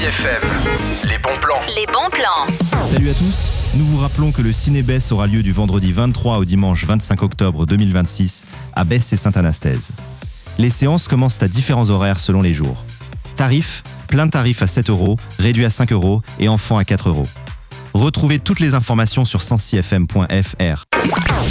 FM, les bons plans. Les bons plans. Salut à tous, nous vous rappelons que le Ciné-Bess aura lieu du vendredi 23 au dimanche 25 octobre 2026 à Bess et Sainte-Anastaise. Les séances commencent à différents horaires selon les jours. Tarifs, plein tarif à 7 €, réduit à 5 € et enfant à 4 €. Retrouvez toutes les informations sur 106fm.fr.